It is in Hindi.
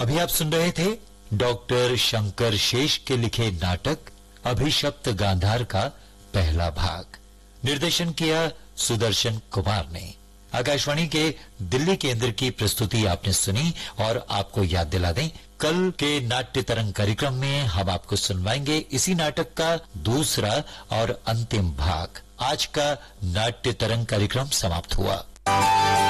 अभी आप सुन रहे थे डॉक्टर शंकर शेष के लिखे नाटक अभिशप्त गांधार का पहला भाग। निर्देशन किया सुदर्शन कुमार ने। आकाशवाणी के दिल्ली केंद्र की प्रस्तुति आपने सुनी। और आपको याद दिला दें, कल के नाट्य तरंग कार्यक्रम में हम आपको सुनवाएंगे इसी नाटक का दूसरा और अंतिम भाग। आज का नाट्य तरंग कार्यक्रम समाप्त हुआ।